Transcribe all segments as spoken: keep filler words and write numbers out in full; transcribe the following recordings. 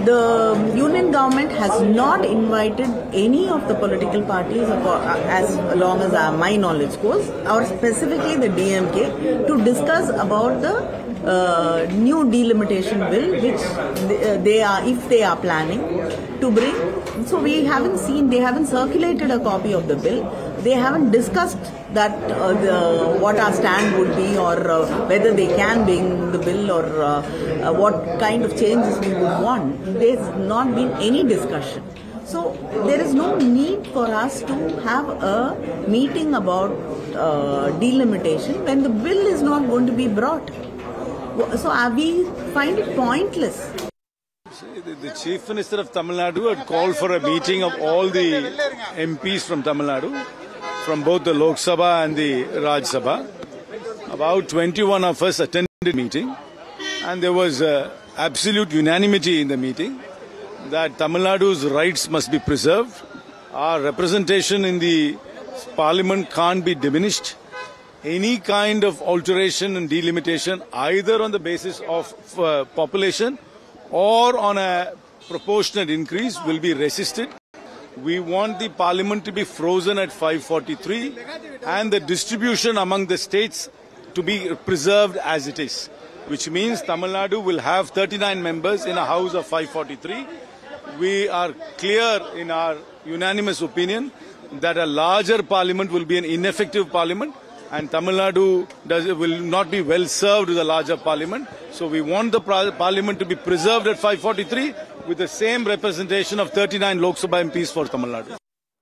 the union government has not invited any of the political parties, as long as my knowledge goes, or specifically the D M K, to discuss about the uh, new delimitation bill, which they are, if they are planning to bring. So we haven't seen, they haven't circulated a copy of the bill. They haven't discussed that uh, the, what our stand would be, or uh, whether they can bring the bill, or uh, uh, what kind of changes we would want. There's not been any discussion. So there is no need for us to have a meeting about uh, delimitation when the bill is not going to be brought. So uh, we find it pointless. The Chief Minister of Tamil Nadu had called for a meeting of all the M Ps from Tamil Nadu, from both the Lok Sabha and the Raj Sabha. About twenty-one of us attended the meeting, and there was uh, absolute unanimity in the meeting that Tamil Nadu's rights must be preserved. Our representation in the Parliament can't be diminished. Any kind of alteration and delimitation, either on the basis of uh, population or on a proportionate increase, will be resisted. We want the Parliament to be frozen at five forty-three and the distribution among the states to be preserved as it is, which means Tamil Nadu will have thirty-nine members in a house of five forty-three. We are clear in our unanimous opinion that a larger Parliament will be an ineffective Parliament, and Tamil Nadu does, will not be well served with a larger Parliament. So we want the Parliament to be preserved at five forty-three with the same representation of thirty-nine Lok Sabha M Ps for Tamil Nadu.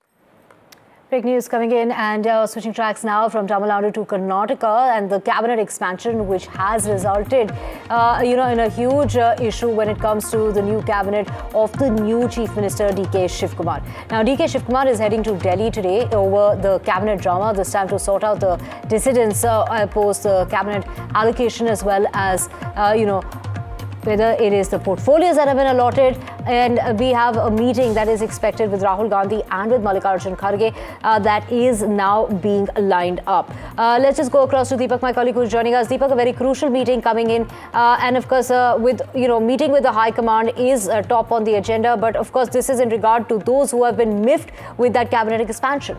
Big news coming in, and uh, switching tracks now from Tamil Nadu to Karnataka and the cabinet expansion, which has resulted, uh, you know, in a huge uh, issue when it comes to the new cabinet of the new Chief Minister D K Shiv-Kumar. Now, D K Shiv-Kumar is heading to Delhi today over the cabinet drama, this time to sort out the dissidents uh, post the cabinet allocation, as well as, uh, you know, whether it is the portfolios that have been allotted. And we have a meeting that is expected with Rahul Gandhi and with Mallikarjun Kharge uh, that is now being lined up. Uh, let's just go across to Deepak, my colleague, who's joining us. Deepak, a very crucial meeting coming in, uh, and of course, uh, with you know, meeting with the High Command is uh, top on the agenda. But of course, this is in regard to those who have been miffed with that cabinet expansion.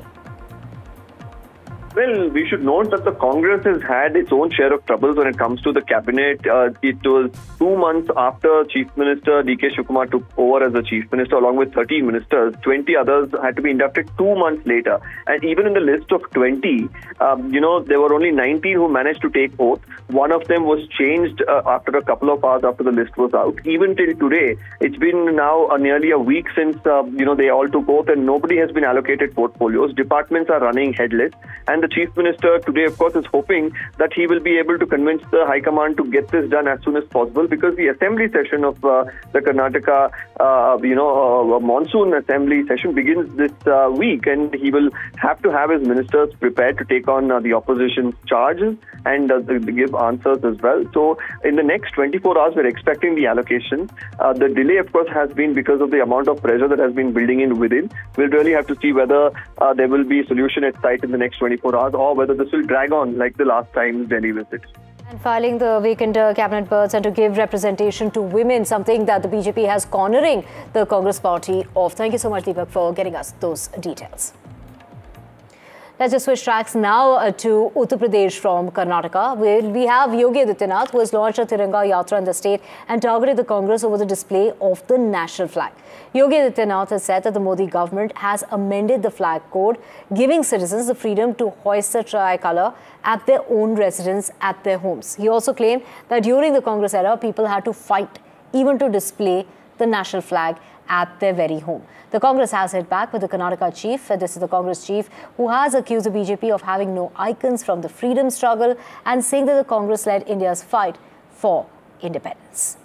Well, we should note that the Congress has had its own share of troubles when it comes to the cabinet. Uh, it was two months after Chief Minister D K Shiv-Kumar took over as the Chief Minister, along with thirteen ministers. twenty others had to be inducted two months later. And even in the list of twenty, um, you know, there were only nineteen who managed to take oath. One of them was changed uh, after a couple of hours after the list was out. Even till today, it's been now uh, nearly a week since, uh, you know, they all took oath, and nobody has been allocated portfolios. Departments are running headless. And the Chief Minister today, of course, is hoping that he will be able to convince the High Command to get this done as soon as possible, because the assembly session of uh, the Karnataka, uh, you know, uh, monsoon assembly session begins this uh, week, and he will have to have his ministers prepared to take on uh, the opposition's charges and uh, give answers as well. So in the next twenty-four hours, we're expecting the allocation. Uh, the delay, of course, has been because of the amount of pressure that has been building in within. We'll really have to see whether uh, there will be a solution at sight in the next twenty-four hours, or whether this will drag on like the last time's Delhi visit. And filing the vacant uh, cabinet berths and to give representation to women, something that the B J P has cornering the Congress party of. Thank you so much, Deepak, for getting us those details. Let's just switch tracks now uh, to Uttar Pradesh from Karnataka, where we have Yogi Adityanath, who has launched a Tiranga Yatra in the state and targeted the Congress over the display of the national flag. Yogi Adityanath has said that the Modi government has amended the flag code, giving citizens the freedom to hoist the tricolour at their own residence at their homes. He also claimed that during the Congress era, people had to fight even to display the national flag at their very home. The Congress has hit back with the Karnataka chief. This is the Congress chief who has accused the B J P of having no icons from the freedom struggle and saying that the Congress led India's fight for independence.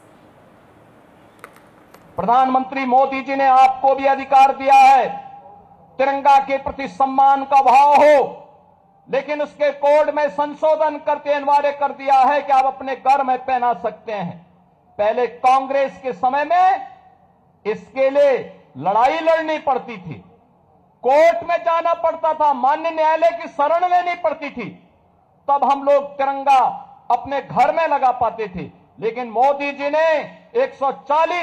प्रधानमंत्री मोदी जी ने आपको भी अधिकार दिया है, तिरंगा के प्रति सम्मान का भाव हो, लेकिन उसके कोड में संशोधन करके अनिवार्य कर दिया है कि आप अपने घर में पहना सकते हैं। पहले कांग्रेस के समय में इसके लिए लड़ाई लड़नी पड़ती थी, कोर्ट में जाना पड़ता था, माननीय न्यायालय की शरण लेनी पड़ती थी, तब हम लोग तिरंगा अपने घर में लगा पाते थे। लेकिन मोदी जी ने एक सौ चालीस